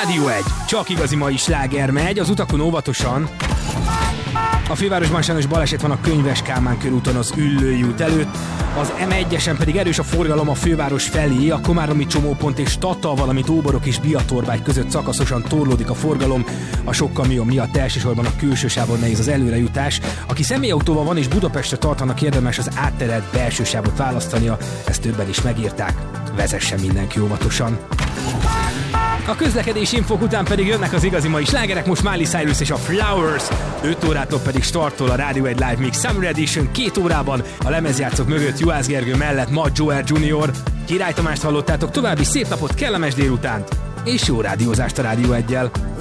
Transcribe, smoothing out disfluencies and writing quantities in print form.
Rádió 1, csak igazi mai sláger megy, az utakon óvatosan. A fővárosban sajnos baleset van a Könyves Kálmán körúton az Üllői út előtt, az M1-esen pedig erős a forgalom a főváros felé, a komáromi csomópont és Tata, valamint Óborok és Biatorbágy között szakaszosan torlódik a forgalom, a sok kamion miatt elsősorban a külső sávon nehéz az előrejutás. Aki személyautóval van és Budapestre tartanak, érdemes az átterelt belső sávot választania, ezt többen is megírták, vezessen mindenki óvatosan. A közlekedési infók után pedig jönnek az igazi mai slágerek, most Miley Cyrus és a Flowers, 5 órától pedig startol a Radio 1 Live Mix Summer Edition, 2 órában a lemezjátszók mögött Juhász Gergő mellett ma Joel Junior. Király Tamást hallottátok, további szép napot, kellemes délutánt és jó rádiózást a Rádió 1-jel.